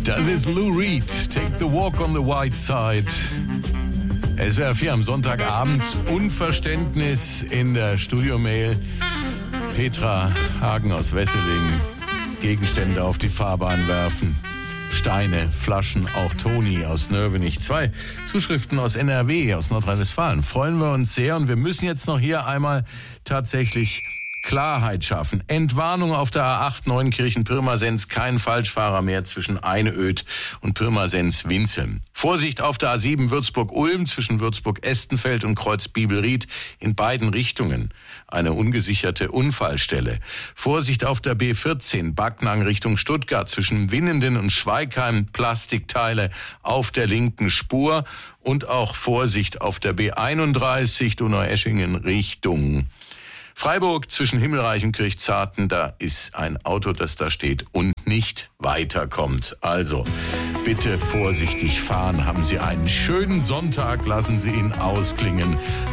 Das ist Lou Reed. Take the walk on the white side. SWR 4 am Sonntagabend. Unverständnis in der Studiomail. Petra Hagen aus Wesseling. Gegenstände auf die Fahrbahn werfen. Steine, Flaschen, auch Toni aus Nörvenich. 2 Zuschriften aus NRW, aus Nordrhein-Westfalen. Freuen wir uns sehr und wir müssen jetzt noch hier einmal tatsächlich Klarheit schaffen. Entwarnung auf der A8 Neunkirchen-Pirmasens, kein Falschfahrer mehr zwischen Einöd und Pirmasens-Winzeln. Vorsicht auf der A7 Würzburg-Ulm zwischen Würzburg-Estenfeld und Kreuz-Bibelried in beiden Richtungen. Eine ungesicherte Unfallstelle. Vorsicht auf der B14 Backnang Richtung Stuttgart zwischen Winnenden und Schweigheim, Plastikteile auf der linken Spur. Und auch Vorsicht auf der B31 Donaueschingen Richtung Freiburg zwischen Himmelreich und Kirchzarten, da ist ein Auto, das da steht und nicht weiterkommt. Also, bitte vorsichtig fahren. Haben Sie einen schönen Sonntag, lassen Sie ihn ausklingen.